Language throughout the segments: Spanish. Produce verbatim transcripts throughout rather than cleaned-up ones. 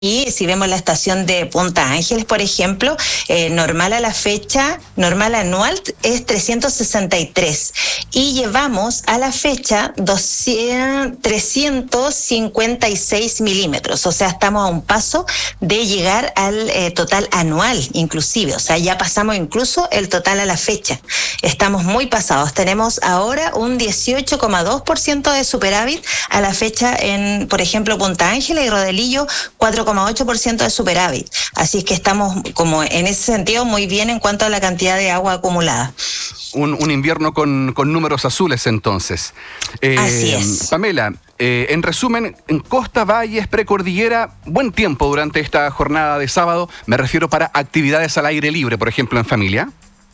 Y si vemos la estación de Punta Ángeles, por ejemplo, eh, normal a la fecha, normal anual es trescientos sesenta y tres y llevamos a la fecha doscientos, trescientos cincuenta y seis milímetros, o sea, estamos a un paso de llegar al eh, total anual inclusive, o sea, ya pasamos incluso el total a la fecha, estamos muy pasados, tenemos ahora un dieciocho coma dos por ciento de superávit a la fecha en, por ejemplo, Punta Ángeles y Rodelillo, cuatro coma ocho por ciento de superávit. Así es que estamos como en ese sentido muy bien en cuanto a la cantidad de agua acumulada. Un, un invierno con, con números azules entonces. Eh, Así es. Pamela, eh, en resumen, en costa, valles, precordillera, buen tiempo durante esta jornada de sábado. Me refiero para actividades al aire libre, por ejemplo, en familia.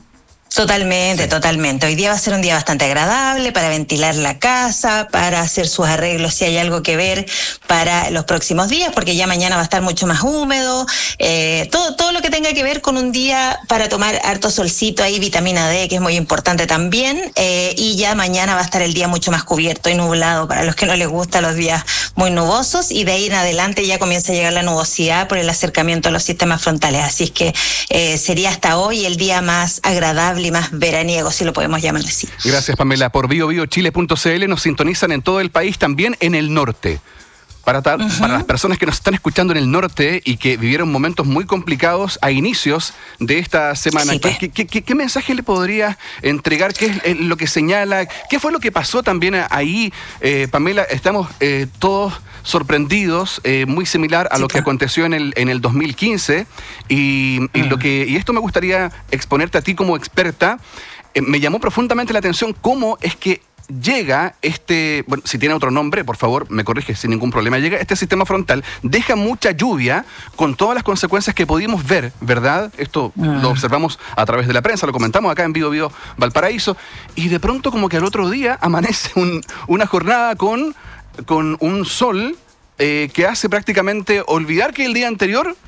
Totalmente, Sí. totalmente. Hoy día va a ser un día bastante agradable para ventilar la casa, para hacer sus arreglos si hay algo que ver para los próximos días, porque ya mañana va a estar mucho más húmedo. Eh, todo, todo lo que tenga que ver con un día para tomar harto solcito, ahí vitamina D, que es muy importante también. Eh, y ya mañana va a estar el día mucho más cubierto y nublado para los que no les gustan los días muy nubosos. Y de ahí en adelante ya comienza a llegar la nubosidad por el acercamiento a los sistemas frontales. Así es que eh, sería hasta hoy el día más agradable y más veraniego, si lo podemos llamar así. Gracias, Pamela. Por bio bio chile punto c l nos sintonizan en todo el país, también en el norte. Para, ta- uh-huh. para las personas que nos están escuchando en el norte y que vivieron momentos muy complicados a inicios de esta semana, sí, pues. ¿qué, qué, qué, ¿qué mensaje le podría entregar? ¿Qué es lo que señala? ¿Qué fue lo que pasó también ahí? Eh, Pamela, estamos eh, todos sorprendidos, eh, muy similar a sí, lo que aconteció en el, en el dos mil quince. Y, uh-huh. y, lo que, y esto me gustaría exponerte a ti como experta. Eh, me llamó profundamente la atención cómo es que llega este, bueno, si tiene otro nombre, por favor, me corrige sin ningún problema, llega este sistema frontal, deja mucha lluvia con todas las consecuencias que pudimos ver, ¿verdad? Esto mm. lo observamos a través de la prensa, lo comentamos acá en Bio Bio Valparaíso, y de pronto como que al otro día amanece un, una jornada con, con un sol eh, que hace prácticamente olvidar que el día anterior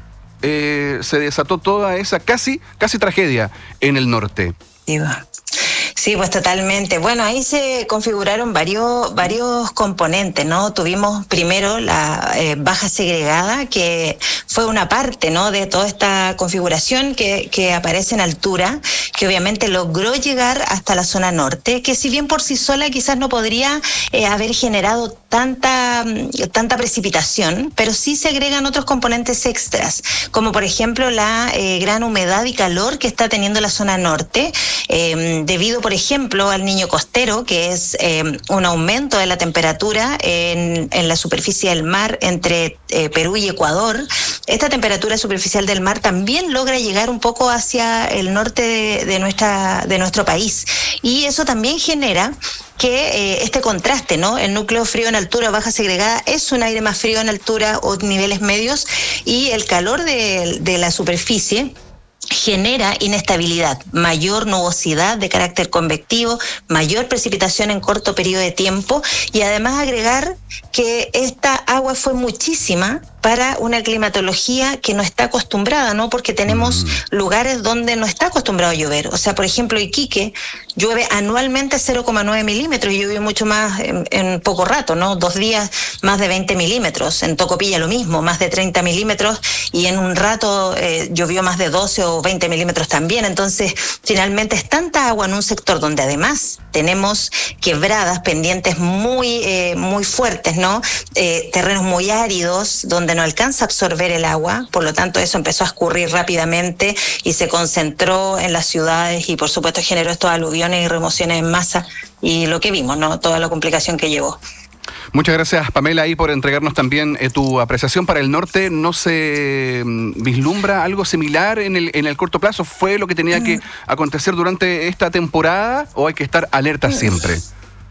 eh, se desató toda esa casi, casi tragedia en el norte. Iba. Sí, pues totalmente. Bueno, ahí se configuraron varios varios componentes, ¿no? Tuvimos primero la eh, baja segregada, que fue una parte, ¿no?, de toda esta configuración que, que aparece en altura, que obviamente logró llegar hasta la zona norte, que si bien por sí sola quizás no podría eh, haber generado tanta, tanta precipitación, pero sí se agregan otros componentes extras, como por ejemplo la eh, gran humedad y calor que está teniendo la zona norte, eh, debido, por ejemplo, al niño costero, que es eh, un aumento de la temperatura en, en la superficie del mar entre eh, Perú y Ecuador. Esta temperatura superficial del mar también logra llegar un poco hacia el norte de, de, nuestra, de nuestro país, y eso también genera que eh, este contraste, ¿no? El núcleo frío en altura, baja segregada, es un aire más frío en altura o niveles medios, y el calor de, de la superficie genera inestabilidad, mayor nubosidad de carácter convectivo, mayor precipitación en corto periodo de tiempo, y además agregar que esta agua fue muchísima para una climatología que no está acostumbrada, ¿no? Porque tenemos mm. lugares donde no está acostumbrado a llover. O sea, por ejemplo, Iquique llueve anualmente cero coma nueve milímetros y llueve mucho más en, en poco rato, ¿no? Dos días más de veinte milímetros. En Tocopilla lo mismo, más de treinta milímetros, y en un rato eh, llovió más de doce o veinte milímetros también. Entonces, finalmente es tanta agua en un sector donde además tenemos quebradas, pendientes muy, eh, muy fuertes, ¿no? Eh, terrenos muy áridos, donde no alcanza a absorber el agua, por lo tanto eso empezó a escurrir rápidamente y se concentró en las ciudades, y por supuesto generó estos aluviones y remociones en masa, y lo que vimos, ¿no? Toda la complicación que llevó. Muchas gracias, Pamela, ahí por entregarnos también eh, tu apreciación para el norte. ¿No se mm, vislumbra algo similar en el, en el corto plazo? ¿Fue lo que tenía mm. que acontecer durante esta temporada, o hay que estar alerta siempre?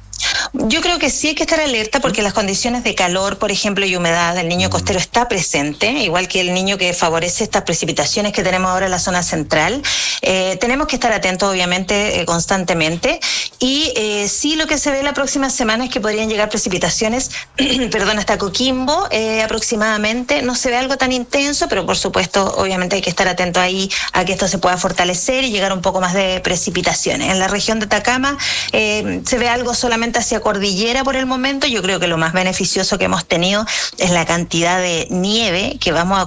Yo creo que sí hay que estar alerta, porque las condiciones de calor, por ejemplo, y humedad del niño costero está presente, igual que el niño que favorece estas precipitaciones que tenemos ahora en la zona central. Eh, tenemos que estar atentos, obviamente, eh, constantemente, y eh, sí lo que se ve la próxima semana es que podrían llegar precipitaciones, perdón, hasta Coquimbo eh, aproximadamente. No se ve algo tan intenso, pero por supuesto, obviamente hay que estar atento ahí a que esto se pueda fortalecer y llegar un poco más de precipitaciones. En la región de Atacama eh, se ve algo solamente hacia hacia cordillera por el momento. Yo creo que lo más beneficioso que hemos tenido es la cantidad de nieve que vamos a